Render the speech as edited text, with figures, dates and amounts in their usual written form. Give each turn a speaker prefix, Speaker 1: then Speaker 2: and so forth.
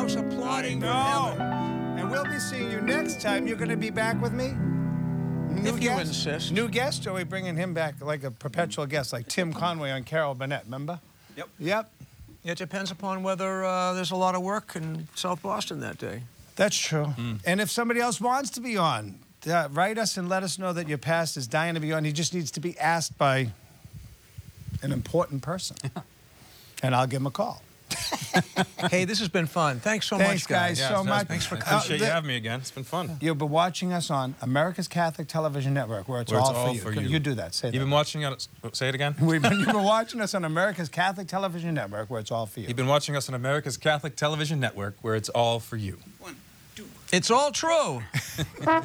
Speaker 1: house applauding from heaven.
Speaker 2: And we'll be seeing you next time. You're going to be back with me?
Speaker 1: If you insist.
Speaker 2: New guest, or are we bringing him back like a perpetual guest, like Tim Conway on Carol Burnett, remember? Yep.
Speaker 1: It depends upon whether there's a lot of work in South Boston that day.
Speaker 2: That's true. And if somebody else wants to be on, write us and let us know that your past is dying to be on. He just needs to be asked by an important person. And I'll give him a call.
Speaker 1: Hey, this has been fun. Thanks so
Speaker 2: Thanks,
Speaker 1: much, guys.
Speaker 2: so much.
Speaker 3: Thanks for coming. Appreciate you having me again. It's been fun.
Speaker 2: You'll be watching us on America's Catholic Television Network, where it's all for you. You do that. Say that.
Speaker 3: You've been watching us. Say it again.
Speaker 2: You've been watching us on America's Catholic Television Network, where it's all for you.
Speaker 3: You've been watching us on America's Catholic Television Network, where it's all for you.
Speaker 1: 1, 2. It's all true.